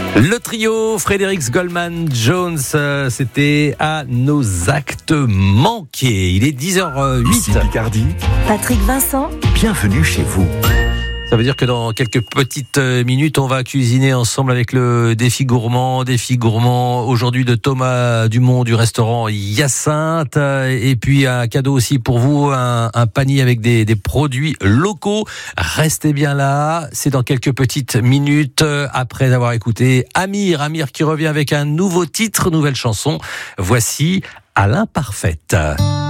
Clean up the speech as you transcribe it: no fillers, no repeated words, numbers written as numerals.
Le trio Frédéric Goldman Jones, c'était à nos actes manqués. Il est 10h08. Ici Picardie. Patrick Vincent. Bienvenue chez vous. Ça veut dire que dans quelques petites minutes, on va cuisiner ensemble avec le défi gourmand. Défi gourmand aujourd'hui de Thomas Dumont du restaurant Hyacinthe. Et puis un cadeau aussi pour vous, un panier avec des produits locaux. Restez bien là. C'est dans quelques petites minutes après avoir écouté Amir qui revient avec un nouveau titre, nouvelle chanson. Voici À l'imparfaite.